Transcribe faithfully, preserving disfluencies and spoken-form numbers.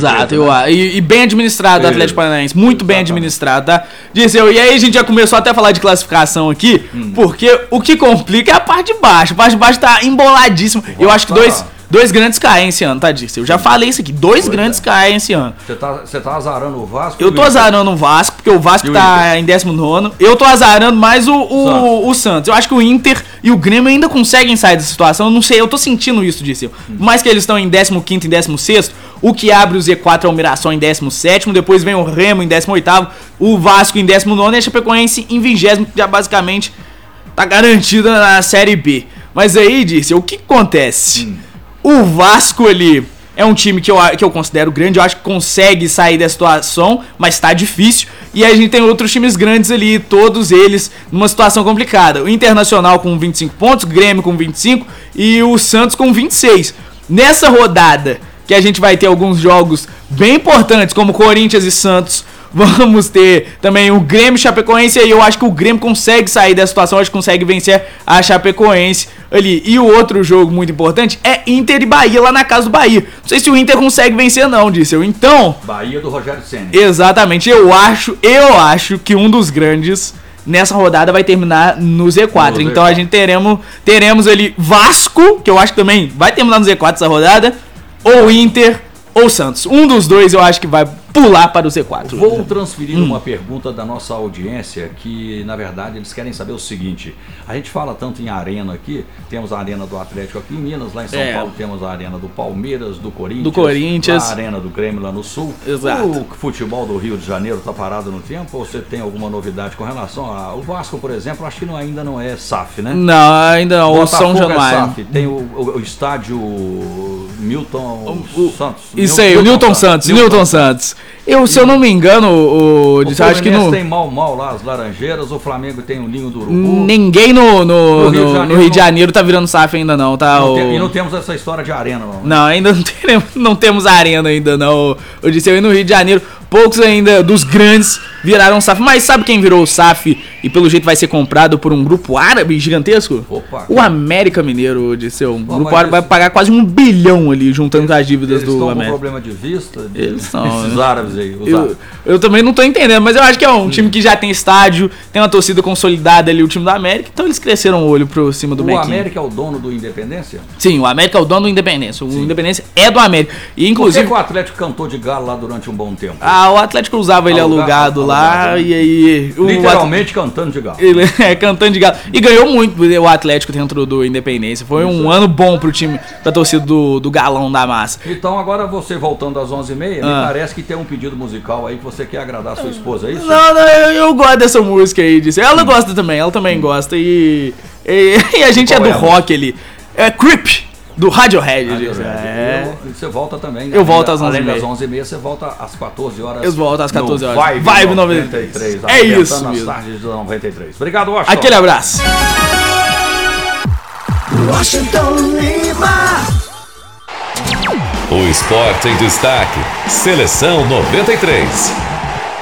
Exato, eu, né? e, e bem administrado o Atlético Paranaense, muito Exatamente. bem administrado, tá? Dizeu, e aí a gente já começou até a falar de classificação aqui, hum. porque o que complica é a parte de baixo, a parte de baixo tá emboladíssima. Eu acho que dois... Dois grandes caem esse ano, tá, Dirce? Eu já falei isso aqui. Dois pois grandes é. caem esse ano. Você tá, você tá azarando o Vasco? Eu tô azarando o Vasco, porque o Vasco tá Inter? em décimo nono. Eu tô azarando mais o, o, Santos. o Santos. Eu acho que o Inter e o Grêmio ainda conseguem sair dessa situação. Eu não sei, eu tô sentindo isso, Dirce. Hum. Por mais que eles estão em décimo quinto e décimo sexto, o que abre o Z quatro é o Mirassol em décimo sétimo. Depois vem o Remo em décimo oitavo. O Vasco em décimo nono e a Chapecoense em vigésimo, que já basicamente tá garantida na Série B. Mas aí, Dirce, o que acontece? Hum. O Vasco ali é um time que eu, que eu considero grande, eu acho que consegue sair da situação, mas tá difícil. E aí a gente tem outros times grandes ali, todos eles numa situação complicada. O Internacional com vinte e cinco pontos, o Grêmio com vinte e cinco e o Santos com vinte e seis. Nessa rodada, que a gente vai ter alguns jogos bem importantes, como Corinthians e Santos, vamos ter também o Grêmio e Chapecoense, e eu acho que o Grêmio consegue sair dessa situação, acho que consegue vencer a Chapecoense ali. E o outro jogo muito importante é Inter e Bahia, lá na casa do Bahia. Não sei se o Inter consegue vencer não, disse eu. Então... Bahia do Rogério Ceni. Exatamente, eu acho, eu acho que um dos grandes nessa rodada vai terminar no Z quatro. No então Z quatro. A gente teremos, teremos ali Vasco, que eu acho que também vai terminar no Z quatro essa rodada, ou Inter ou Santos. Um dos dois eu acho que vai pular para o Z quatro. Vou transferir hum. uma pergunta da nossa audiência, que na verdade eles querem saber o seguinte: a gente fala tanto em arena aqui, temos a arena do Atlético aqui em Minas, lá em São é. Paulo temos a arena do Palmeiras, do Corinthians, do Corinthians. a arena do Grêmio lá no Sul. Exato. O futebol do Rio de Janeiro está parado no tempo, ou você tem alguma novidade com relação ao Vasco, por exemplo? Acho que não, ainda não é S A F, né? Não, ainda não, o São Januário. É S A F. Tem o, o, o estádio Milton o, Santos. Isso aí, o Newton Santos, Newton, Newton Santos. Eu, se eu não me engano, o, o acho que no... tem mal mal lá as Laranjeiras, o Flamengo tem o Ninho do Urubu. Ninguém no, no, no, Rio, no, de no Rio de Janeiro tá virando S A F ainda não, tá? Não o... tem, e não temos essa história de arena, não. Né? Não, ainda não, teremos, não temos arena ainda não. Eu disse eu no Rio de Janeiro, poucos ainda dos grandes viraram S A F. Mas sabe quem virou S A F e pelo jeito vai ser comprado por um grupo árabe gigantesco? Opa. O América Mineiro, disse eu. O grupo árabe vai pagar quase um bilhão ali, juntando eles, as dívidas eles do América. Eles estão com problema de vista? De, eles são. Esses né? árabes aí, os eu, árabes. eu também não tô entendendo, mas eu acho que é um time que já tem estádio, tem uma torcida consolidada ali, o time do América, então eles cresceram o olho pro cima do O Mequinho. América é o dono do Independência? Sim, o América é o dono do Independência. O Sim. Independência é do América. E, inclusive, por que, que o Atlético cantou de galo lá durante um bom tempo? Ah, o Atlético usava ele alugado, alugado lá, alugado, e aí... O Literalmente At... cantando de galo. Ele é, cantando de galo. E ganhou muito o Atlético dentro do Independência. Foi um Isso. ano bom pro time, pra torcida do, do Galão da Massa. Então agora você voltando às onze e meia, ah. me parece que tem um pedido musical aí que você quer agradar a sua esposa, é isso? Não, não, eu, eu gosto dessa música aí, disse. Ela hum. gosta também, ela também hum. gosta. E, e, e a gente Qual é do é rock ali. É Creep, do Radiohead. Radiohead. É. Eu, você volta também. Eu volto às onze e meia. Além das onze e meia, você volta às quatorze horas. Eu volto às quatorze horas. Vibe, Vibe noventa e três. É isso mesmo. Tardes de noventa e três. Obrigado, Washington. Aquele abraço. Washington Lima. O esporte em destaque. Seleção noventa e três.